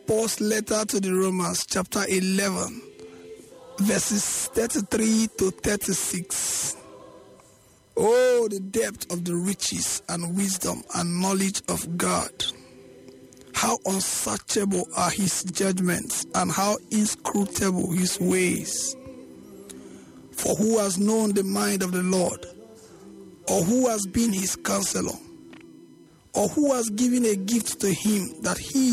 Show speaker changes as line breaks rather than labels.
Paul's letter to the Romans, chapter 11, verses 33 to 36. Oh, the depth of the riches and wisdom and knowledge of God. How unsearchable are his judgments and how inscrutable his ways. For who has known the mind of the Lord? Or who has been his counselor? Or who has given a gift to him that he